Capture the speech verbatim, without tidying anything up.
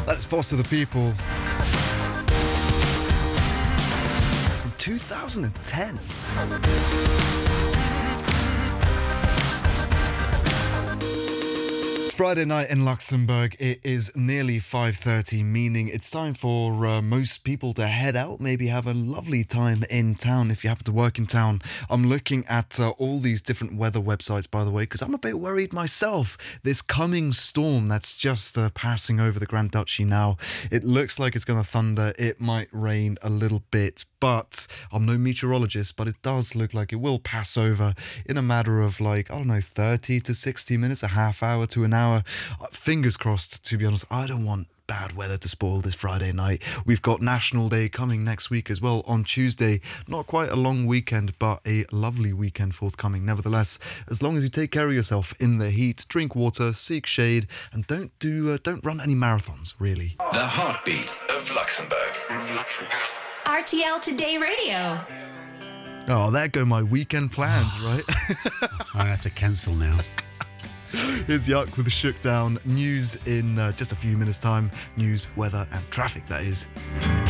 Let's foster the people. From two thousand ten. Friday night in Luxembourg. It is nearly five thirty, meaning it's time for uh, most people to head out, maybe have a lovely time in town if you happen to work in town. I'm looking at uh, all these different weather websites, by the way, because I'm a bit worried myself. This coming storm that's just uh, passing over the Grand Duchy now, it looks like it's going to thunder. It might rain a little bit, but I'm no meteorologist, but it does look like it will pass over in a matter of like, I don't know, thirty to sixty minutes, a half hour to an hour. Fingers crossed, to be honest. I don't want bad weather to spoil this Friday night. We've got National Day coming next week as well on Tuesday. Not quite a long weekend, but a lovely weekend forthcoming nevertheless. As long as you take care of yourself in the heat, drink water, seek shade, and don't do uh, don't run any marathons, really. The heartbeat of Luxembourg. R T L Today Radio. Oh, there go my weekend plans, right? I have to cancel now. Here's Yuck with the Shook Down. News in uh, just a few minutes' time. News, weather, and traffic, that is.